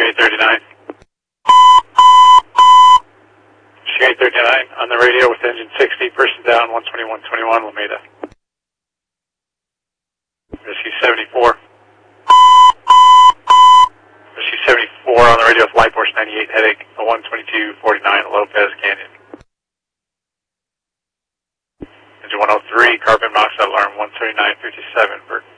3839. Shade 39 on the radio with engine 60, person down, 12121, Alameda. Rescue 74. Rescue 74 on the radio with Light Force 98, headache, 12249, Lopez Canyon. Engine 103, carbon monoxide alarm, 13957,